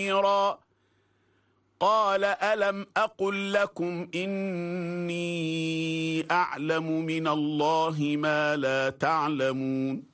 قال ألم أقل لكم إني أعلم من الله ما لا تعلمون